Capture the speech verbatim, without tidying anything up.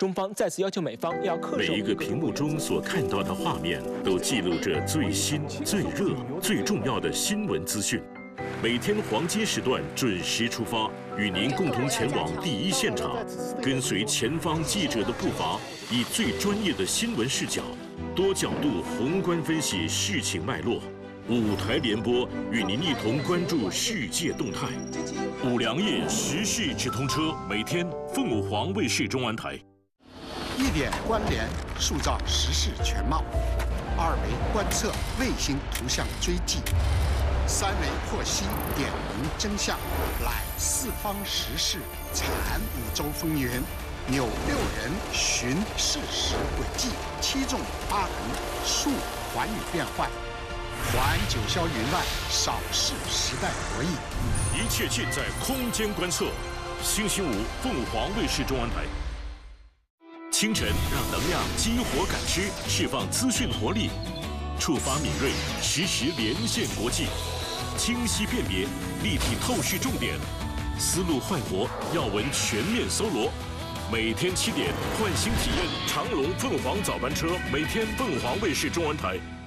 中方再次要求美方要恪守。 每一个屏幕中所看到的画面，都记录着最新、最热、最重要的新闻资讯。每天黄金时段准时出发，与您共同前往第一现场，跟随前方记者的步伐，以最专业的新闻视角，多角度宏观分析事情脉络。五台联播与您一同关注世界动态。五粮液时事直通车，每天凤舞凰卫视中文台。 一点关联，塑造时事全貌；二维观测，卫星图像追迹；三维剖析，点明真相。揽四方时事，产五洲风云。扭六人，寻事实轨迹；七纵八横，述寰宇变幻。环九霄云外，扫视时代博弈。 一切尽在空间观测。星期五，凤舞凰卫视中文台。清晨，让能量激活感知，释放资讯活力，触发敏锐，实时连线国际，清晰辨别，立体透视重点，思路焕活，要闻全面搜罗。每天七点，唤醒体验长龙凤凰早班车，每天凤凰卫视中文台。